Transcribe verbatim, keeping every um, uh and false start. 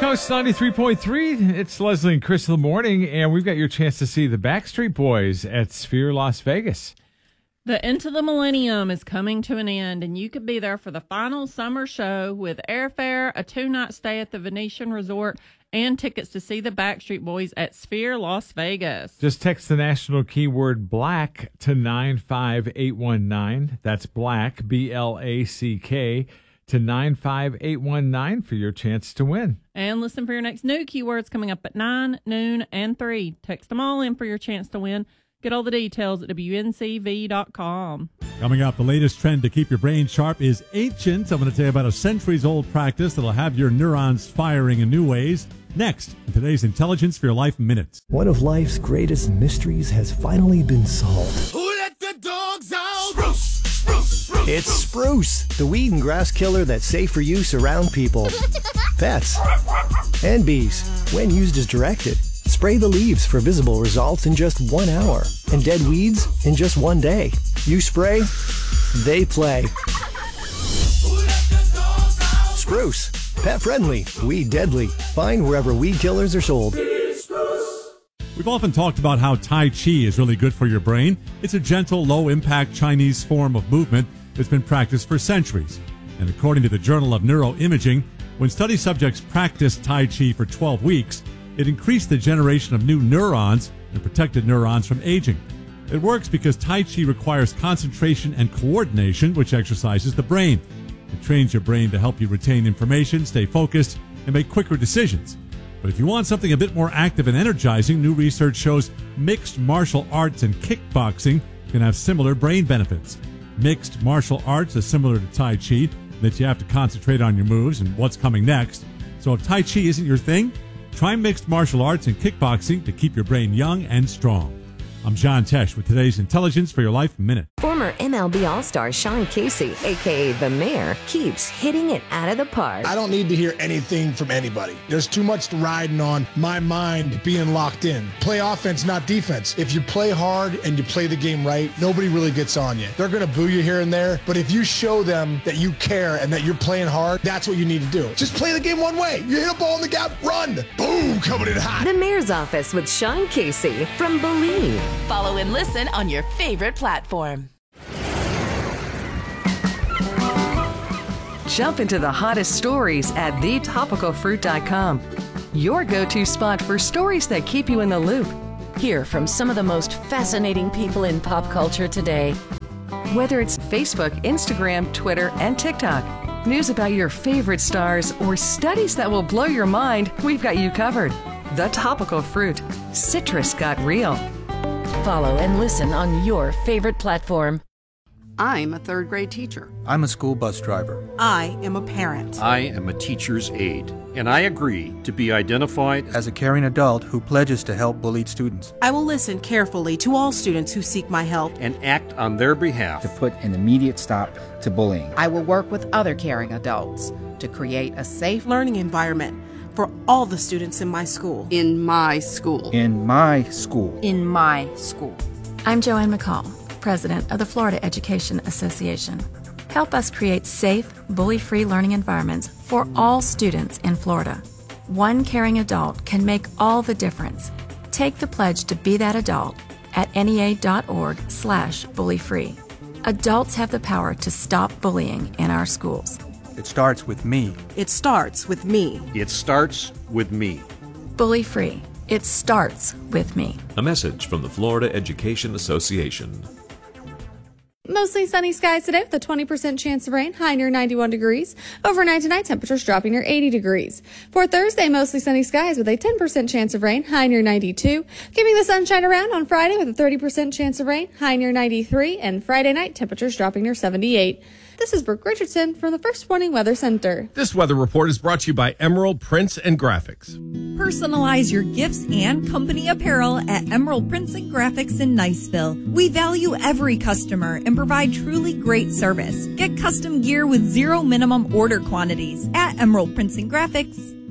Coast ninety-three point three. It's Leslie and Chris in the morning, and we've got your chance to see the Backstreet Boys at Sphere Las Vegas. The Into the Millennium is coming to an end, and you could be there for the final summer show with airfare, a two-night stay at the Venetian Resort, and tickets to see the Backstreet Boys at Sphere Las Vegas. Just text the national keyword BLACK to nine five eight one nine. That's BLACK, B L A C K, to nine five eight one nine for your chance to win. And listen for your next new keywords coming up at nine, noon, and three. Text them all in for your chance to win. Get all the details at W N C V dot com. Coming up, the latest trend to keep your brain sharp is ancient. I'm going to tell you about a centuries-old practice that'll have your neurons firing in new ways. Next, in today's Intelligence for Your Life Minutes. One of life's greatest mysteries has finally been solved. Who let the dogs out? Spruce, spruce, spruce. It's Spruce, the weed and grass killer that's safe for use around people, pets, and bees when used as directed. Spray the leaves for visible results in just one hour, and dead weeds in just one day. You spray, they play. Spruce, pet friendly, weed deadly. Find wherever weed killers are sold. We've often talked about how Tai Chi is really good for your brain. It's a gentle, low-impact Chinese form of movement that's been practiced for centuries. And according to the Journal of Neuroimaging, when study subjects practiced Tai Chi for twelve weeks, it increased the generation of new neurons and protected neurons from aging. It works because Tai Chi requires concentration and coordination, which exercises the brain. It trains your brain to help you retain information, stay focused, and make quicker decisions. But if you want something a bit more active and energizing, new research shows mixed martial arts and kickboxing can have similar brain benefits. Mixed martial arts is similar to Tai Chi, that you have to concentrate on your moves and what's coming next. So if Tai Chi isn't your thing, try mixed martial arts and kickboxing to keep your brain young and strong. I'm John Tesh with today's Intelligence for Your Life Minute. Former M L B All-Star Sean Casey, a k a. The Mayor, keeps hitting it out of the park. I don't need to hear anything from anybody. There's too much riding on my mind being locked in. Play offense, not defense. If you play hard and you play the game right, nobody really gets on you. They're going to boo you here and there, but if you show them that you care and that you're playing hard, that's what you need to do. Just play the game one way. You hit a ball in the gap, run. Boom, coming in hot. The Mayor's Office with Sean Casey from Believe. Follow and listen on your favorite platform. Jump into the hottest stories at the topical fruit dot com. Your go-to spot for stories that keep you in the loop. Hear from some of the most fascinating people in pop culture today. Whether it's Facebook, Instagram, Twitter, and TikTok, news about your favorite stars, or studies that will blow your mind, we've got you covered. The Topical Fruit. Citrus got real. Follow and listen on your favorite platform. I'm a third grade teacher. I'm a school bus driver. I am a parent. I am a teacher's aide, and I agree to be identified as a caring adult who pledges to help bullied students. I will listen carefully to all students who seek my help and act on their behalf to put an immediate stop to bullying. I will work with other caring adults to create a safe learning environment for all the students in my school. In my school. In my school. In my school. I'm Joanne McCall, President of the Florida Education Association. Help us create safe, bully-free learning environments for all students in Florida. One caring adult can make all the difference. Take the pledge to be that adult at N E A dot org slash bully free. Adults have the power to stop bullying in our schools. It starts with me. It starts with me. It starts with me. Bully free. It starts with me. A message from the Florida Education Association. Mostly sunny skies today with a twenty percent chance of rain, high near ninety-one degrees. Overnight tonight, temperatures dropping near eighty degrees. For Thursday, mostly sunny skies with a ten percent chance of rain, high near ninety-two. Keeping the sunshine around on Friday with a thirty percent chance of rain, high near ninety-three. And Friday night, temperatures dropping near seventy-eight. This is Brooke Richardson from the First Warning Weather Center. This weather report is brought to you by Emerald Prints and Graphics. Personalize your gifts and company apparel at Emerald Prints and Graphics in Niceville. We value every customer and provide truly great service. Get custom gear with zero minimum order quantities at Emerald Prints and Graphics.